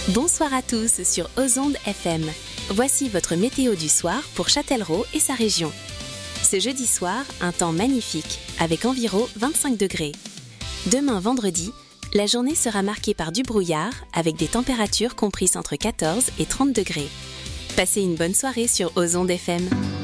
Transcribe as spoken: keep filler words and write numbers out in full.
Bonsoir à tous sur Ozonde F M. Voici votre météo du soir pour Châtellerault et sa région. Ce jeudi soir, un temps magnifique, avec environ vingt-cinq degrés. Demain vendredi, la journée sera marquée par du brouillard, avec des températures comprises entre quatorze et trente degrés. Passez une bonne soirée sur Ozonde F M.